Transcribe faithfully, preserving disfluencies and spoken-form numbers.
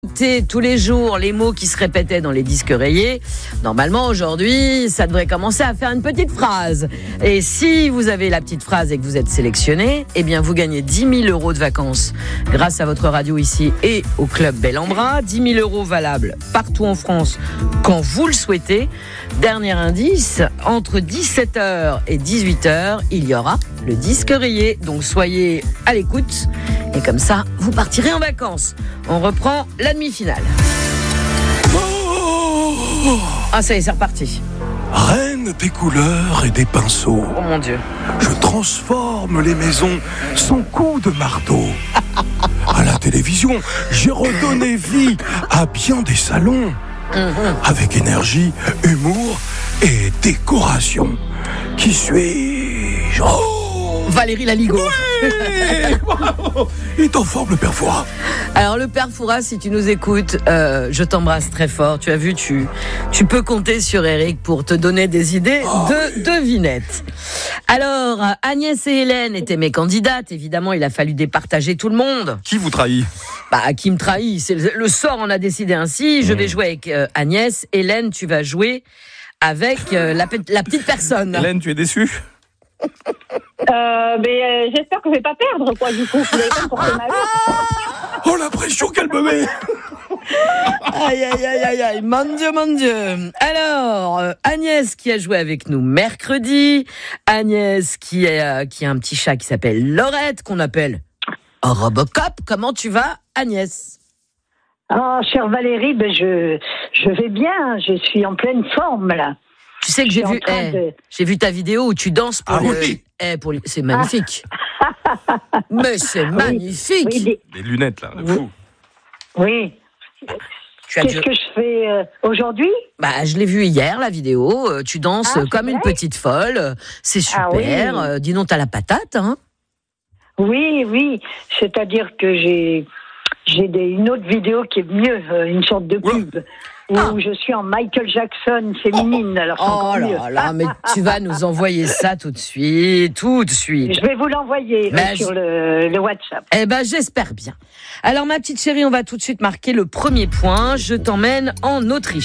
Tous les jours les mots qui se répétaient dans les disques rayés. Normalement aujourd'hui ça devrait commencer à faire une petite phrase. Et si vous avez la petite phrase et que vous êtes sélectionné, eh bien vous gagnez dix mille euros de vacances grâce à votre radio ici et au club Bel en Bras. dix mille euros valables partout en France quand vous le souhaitez. Dernier indice, entre dix-sept heures et dix-huit heures il y aura le disque rayé, donc soyez à l'écoute et comme ça vous partirez en vacances. On reprend la demi-finale. Oh, Ah ça y est, c'est reparti. reine des couleurs et des pinceaux, Oh mon Dieu. je transforme les maisons sans coup de marteau. À la télévision, j'ai redonné vie à bien des salons. Avec énergie, humour et décoration. Qui suis-je? Oh, Valérie Laligo. oui, bravo. Il est en forme, le père Fouras. Alors le père Fouras, si tu nous écoutes, euh, je t'embrasse très fort. Tu as vu, tu, tu peux compter sur Eric pour te donner des idées Oh, de oui. devinettes. Alors, Agnès et Hélène étaient mes candidates. Évidemment, il a fallu départager tout le monde. Qui vous trahit? Bah, qui me trahit? C'est le, le sort en a décidé ainsi. Je vais jouer avec euh, Agnès. Hélène, tu vas jouer avec euh, la, pe- la petite personne. Hélène, tu es déçue? Euh, mais euh, j'espère que je vais pas perdre, quoi, du coup. Vous n'allez pas me porter malheur. Oh, la pression qu'elle me met. Aïe, aïe, aïe, aïe, aïe, mon Dieu, mon Dieu. Alors, euh, Agnès qui a joué avec nous mercredi. Agnès qui, est, euh, qui a un petit chat qui s'appelle Laurette, qu'on appelle Robocop. Comment tu vas, Agnès? Ah, chère Valérie, ben je, je vais bien. Je suis en pleine forme, là. Tu sais que Je j'ai suis en vu, train eh, de- j'ai vu ta vidéo où tu danses pour Ah le... oui. eh, pour le- c'est magnifique. Mais c'est magnifique. Oui, des- Les lunettes, là, de Oui. fou. oui. Tu as Qu'est-ce dû- que je fais euh, aujourd'hui? Bah, je l'ai vu hier, la vidéo. Euh, Tu danses Ah, euh, c'est comme une vrai petite folle. Euh, C'est super. Ah oui. Euh, dis donc, t'as la patate, hein? Oui, oui. C'est-à-dire que j'ai, j'ai des, une autre vidéo qui est mieux, euh, une sorte de Oula. pub, où Ah. je suis en Michael Jackson féminine. Alors c'est Oh encore mieux. là là, mais tu vas nous envoyer ça tout de suite, tout de suite. Je vais vous l'envoyer euh, Mais sur je- le, le WhatsApp. Eh ben, j'espère bien. Alors, ma petite chérie, on va tout de suite marquer le premier point. Je t'emmène en Autriche.